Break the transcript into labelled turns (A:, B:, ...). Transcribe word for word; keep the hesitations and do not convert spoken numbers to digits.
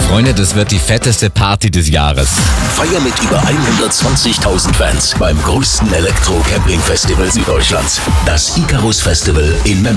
A: Freunde, das wird die fetteste Party des Jahres.
B: Feier mit über hundertzwanzigtausend Fans beim größten Elektro-Camping-Festival Süddeutschlands. Das Icarus Festival in Memmingen.